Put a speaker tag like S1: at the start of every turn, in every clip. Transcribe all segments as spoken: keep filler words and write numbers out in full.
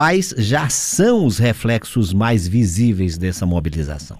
S1: quais já são os reflexos mais visíveis dessa mobilização?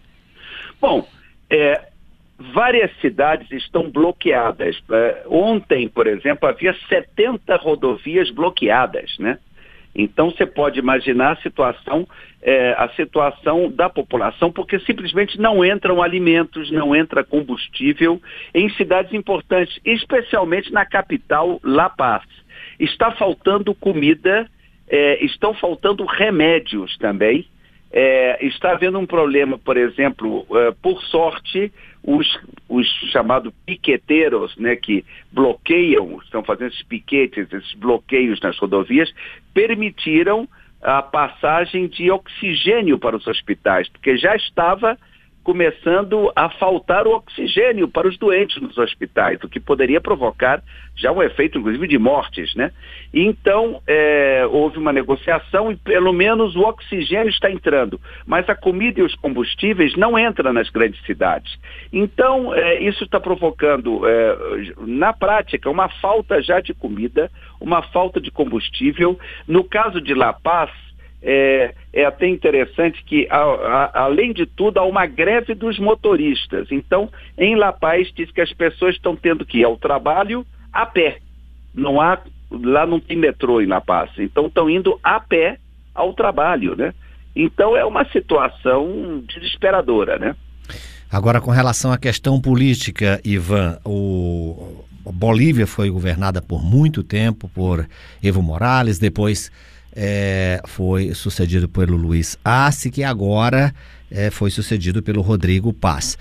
S2: Bom, é, várias cidades estão bloqueadas. É, ontem, por exemplo, havia setenta rodovias bloqueadas, né? Então você pode imaginar a situação, é, a situação da população, porque simplesmente não entram alimentos, não entra combustível em cidades importantes, especialmente na capital, La Paz. Está faltando comida, é, estão faltando remédios também. É, está havendo um problema, por exemplo, uh, por sorte, os, os chamados piqueteiros, né, que bloqueiam, estão fazendo esses piquetes, esses bloqueios nas rodovias, permitiram a passagem de oxigênio para os hospitais, porque já estava começando a faltar o oxigênio para os doentes nos hospitais, o que poderia provocar já um efeito, inclusive, de mortes, né? Então, é, houve uma negociação e pelo menos o oxigênio está entrando, mas a comida e os combustíveis não entram nas grandes cidades. Então, é, isso está provocando, é, na prática, uma falta já de comida, uma falta de combustível. No caso de La Paz, É, é até interessante que, a, a, além de tudo, há uma greve dos motoristas. Então, em La Paz, diz que as pessoas estão tendo que ir ao trabalho a pé. Não há, lá não tem metrô em La Paz. Então, estão indo a pé ao trabalho, né? Então, é uma situação desesperadora, né?
S1: Agora, com relação à questão política, Ivan, o... a Bolívia foi governada por muito tempo por Evo Morales, depois... É, foi sucedido pelo Luiz Arce, que agora é, foi sucedido pelo Rodrigo Paz.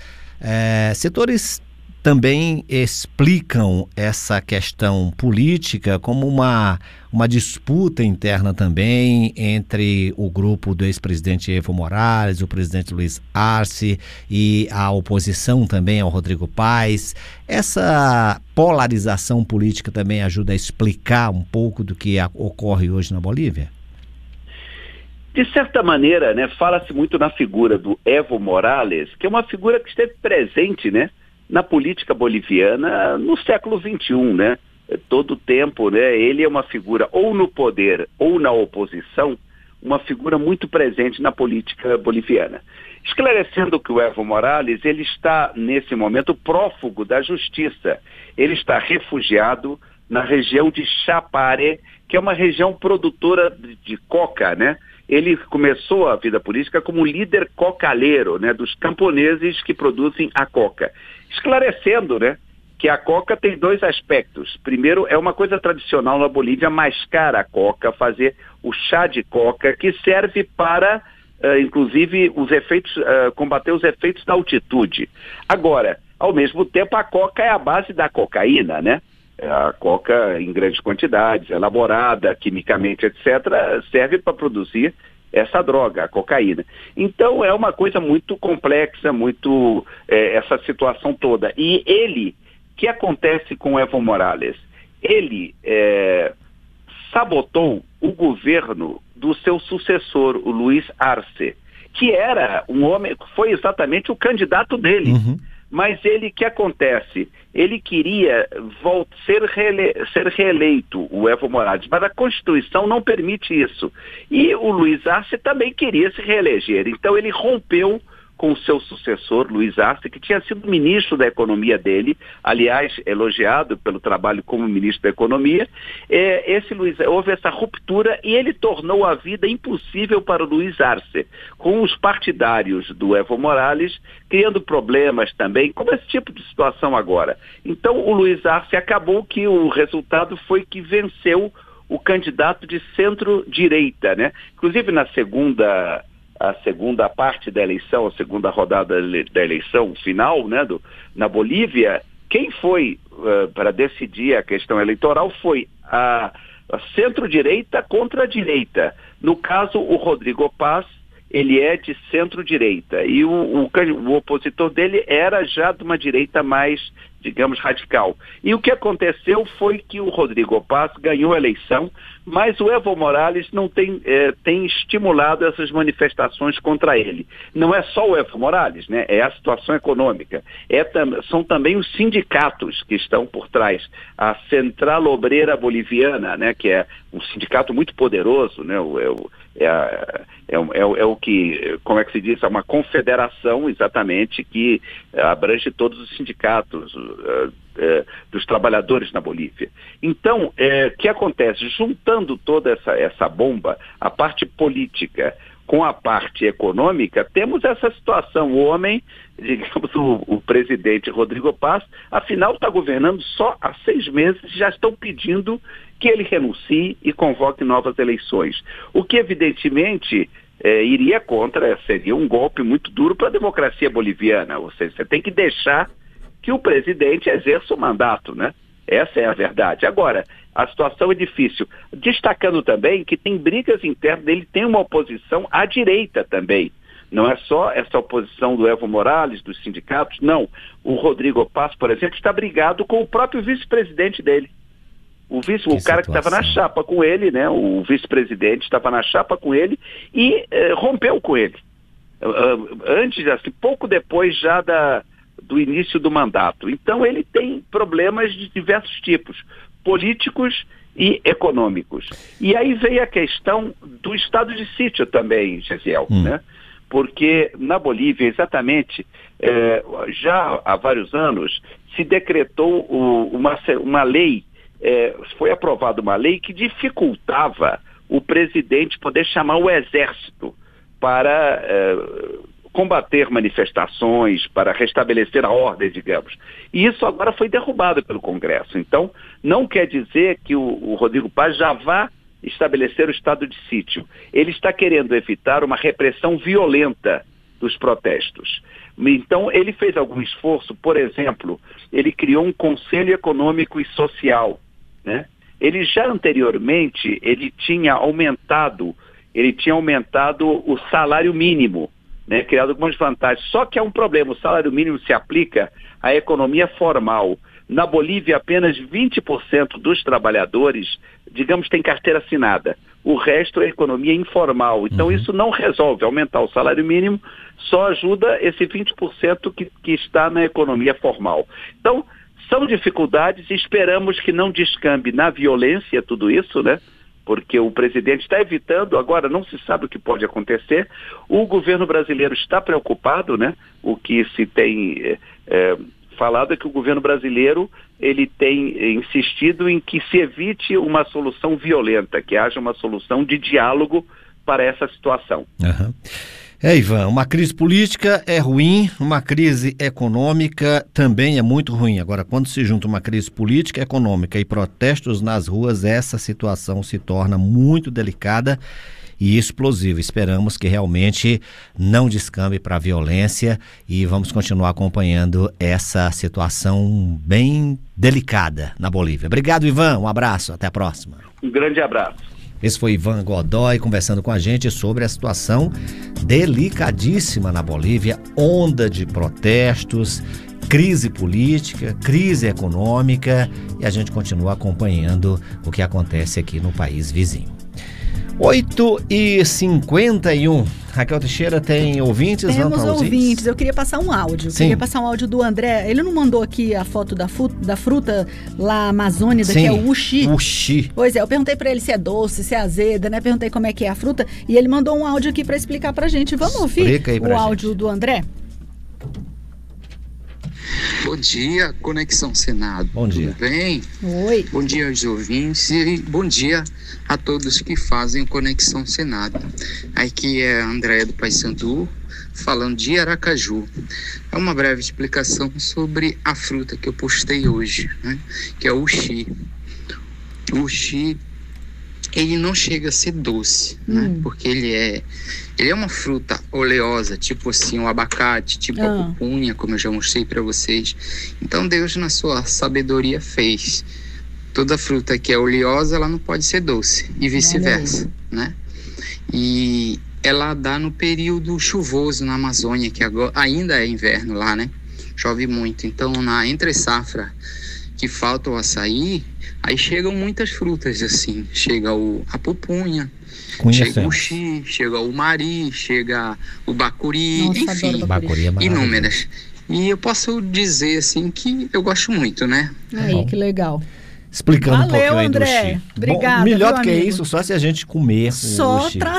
S1: É, setores também explicam essa questão política como uma, uma disputa interna também entre o grupo do ex-presidente Evo Morales, o presidente Luiz Arce e a oposição também ao Rodrigo Paz. Essa polarização política também ajuda a explicar um pouco do que a, ocorre hoje na Bolívia?
S2: De certa maneira, né, fala-se muito na figura do Evo Morales, que é uma figura que esteve presente, né, na política boliviana no século vinte e um, né? Todo o tempo, né? Ele é uma figura ou no poder ou na oposição, uma figura muito presente na política boliviana. Esclarecendo que o Evo Morales, ele está, nesse momento, prófugo da justiça. Ele está refugiado na região de Chapare, que é uma região produtora de, de coca, né? Ele começou a vida política como líder cocaleiro, né, dos camponeses que produzem a coca. Esclarecendo, né, que a coca tem dois aspectos. Primeiro, é uma coisa tradicional na Bolívia mascar a coca, fazer o chá de coca, que serve para, uh, inclusive, os efeitos, uh, combater os efeitos da altitude. Agora, ao mesmo tempo, a coca é a base da cocaína, né? A coca em grandes quantidades, elaborada quimicamente, etcétera, serve para produzir essa droga, a cocaína. Então é uma coisa muito complexa, muito é, essa situação toda. E ele, o que acontece com Evo Morales? Ele é, sabotou o governo do seu sucessor, o Luiz Arce, que era um homem, foi exatamente o candidato dele. Uhum. Mas ele, o que acontece? Ele queria voltar, ser, reele, ser reeleito, o Evo Morales, mas a Constituição não permite isso. E o Luiz Arce também queria se reeleger. Então ele rompeu com o seu sucessor, Luiz Arce, que tinha sido ministro da Economia dele, aliás, elogiado pelo trabalho como ministro da Economia. É, esse Luiz, houve essa ruptura e ele tornou a vida impossível para o Luiz Arce, com os partidários do Evo Morales, criando problemas também, como esse tipo de situação agora. Então, o Luiz Arce acabou que o resultado foi que venceu o candidato de centro-direita, né? Inclusive, na segunda... a segunda parte da eleição, a segunda rodada da eleição final, né, do, na Bolívia, quem foi uh, para decidir a questão eleitoral foi a, a centro-direita contra a direita. No caso, o Rodrigo Paz, ele é de centro-direita, e o, o, o opositor dele era já de uma direita mais digamos, radical. E o que aconteceu foi que o Rodrigo Paz ganhou a eleição, mas o Evo Morales não tem, é, tem estimulado essas manifestações contra ele. Não é só o Evo Morales, né? É a situação econômica. É tam, são também os sindicatos que estão por trás. A Central Obreira Boliviana, né? Que é um sindicato muito poderoso, né? O, é, o, é, a, é, o, é, o, é o que, como é que se diz? É uma confederação, exatamente, que abrange todos os sindicatos uh, uh, dos trabalhadores na Bolívia. Então, o uh, que acontece? Juntando toda essa, essa bomba, a parte política com a parte econômica, temos essa situação. O homem, digamos, o, o presidente Rodrigo Paz, afinal está governando só há seis meses, já estão pedindo que ele renuncie e convoque novas eleições. O que, evidentemente, eh, iria contra, seria um golpe muito duro para a democracia boliviana. Ou seja, você tem que deixar que o presidente exerça o mandato, né? Essa é a verdade. Agora, a situação é difícil. Destacando também que tem brigas internas, ele tem uma oposição à direita também. Não é só essa oposição do Evo Morales, dos sindicatos, não. O Rodrigo Paz, por exemplo, está brigado com o próprio vice-presidente dele. O, vice, o cara que estava na chapa com ele, né? O vice-presidente estava na chapa com ele e eh, rompeu com ele. Uh, antes, assim, pouco depois já da... do início do mandato. Então ele tem problemas de diversos tipos, políticos e econômicos. E aí veio a questão do estado de sítio também, Gesiel, hum. né? Porque na Bolívia, exatamente, é, já há vários anos, se decretou o, uma, uma lei, é, foi aprovada uma lei que dificultava o presidente poder chamar o exército para... É, combater manifestações, para restabelecer a ordem, digamos. E isso agora foi derrubado pelo Congresso. Então, não quer dizer que o, o Rodrigo Paz já vá estabelecer o estado de sítio. Ele está querendo evitar uma repressão violenta dos protestos. Então, ele fez algum esforço, por exemplo, ele criou um Conselho Econômico e Social, né? Ele já anteriormente, ele tinha aumentado, ele tinha aumentado o salário mínimo, né, criado algumas vantagens. Só que há um problema, o salário mínimo se aplica à economia formal. Na Bolívia, apenas vinte por cento dos trabalhadores, digamos, tem carteira assinada. O resto é economia informal. Então, uhum. isso não resolve. Aumentar o salário mínimo só ajuda esse vinte por cento que, que está na economia formal. Então, são dificuldades e esperamos que não descambe na violência tudo isso, né? Porque o presidente está evitando, agora não se sabe o que pode acontecer. O governo brasileiro está preocupado, né? O que se tem é, é, falado é que o governo brasileiro ele tem insistido em que se evite uma solução violenta, que haja uma solução de diálogo para essa situação.
S1: Uhum. É, Ivan, uma crise política é ruim, uma crise econômica também é muito ruim. Agora, quando se junta uma crise política, econômica e protestos nas ruas, essa situação se torna muito delicada e explosiva. Esperamos que realmente não descambe para a violência e vamos continuar acompanhando essa situação bem delicada na Bolívia. Obrigado, Ivan. Um abraço. Até a próxima.
S2: Um grande abraço.
S1: Esse foi Ivan Godoy conversando com a gente sobre a situação delicadíssima na Bolívia, onda de protestos, crise política, crise econômica, e a gente continua acompanhando o que acontece aqui no país vizinho. oito e cinquenta e um. Raquel Teixeira, tem ouvintes?
S3: Temos ouvintes. ouvintes. Eu queria passar um áudio.
S1: Sim.
S3: Queria passar um áudio do André. Ele não mandou aqui a foto da, fu- da fruta lá amazônica, que é o uxi.
S1: Uxi.
S3: Pois é, eu perguntei pra ele se é doce, se é azeda, né? Perguntei como é que é a fruta e ele mandou um áudio aqui pra explicar pra gente. Vamos ouvir o áudio gente. do André?
S4: Bom dia, Conexão Senado.
S1: Bom dia.
S4: Tudo bem?
S3: Oi.
S4: Bom dia aos ouvintes e bom dia a todos que fazem Conexão Senado. Aqui é a Andréia do Paysandu, falando de Aracaju. É uma breve explicação sobre a fruta que eu postei hoje, né? Que é o uxi. O uxi, ele não chega a ser doce, hum. né? Porque ele é, ele é uma fruta oleosa, tipo assim, um abacate, tipo ah. a pupunha, como eu já mostrei para vocês. Então Deus, na sua sabedoria, fez. Toda fruta que é oleosa, ela não pode ser doce, e vice-versa, né? E ela dá no período chuvoso na Amazônia, que agora, ainda é inverno lá, né? chove muito. Então, na entre safra que falta o açaí, aí chegam muitas frutas, assim. Chega o, a pupunha,
S1: Conhecemos.
S4: chega o xi, chega o mari, chega o bacuri,
S3: Nossa,
S4: enfim,
S1: Bacuri é
S4: inúmeras. E eu posso dizer, assim, que eu gosto muito, né?
S3: Aí,
S1: bom.
S3: que legal.
S1: Explicando
S3: Valeu,
S1: um pouquinho aí
S3: André.
S1: do Xi.
S3: Obrigada,
S1: Bom, melhor
S3: viu,
S1: do que
S3: amigo?
S1: isso, só se a gente comer
S3: Só
S1: o Xi.
S3: tra-